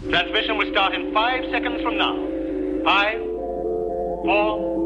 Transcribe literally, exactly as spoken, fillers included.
Transmission will start in five seconds from now. Five, four,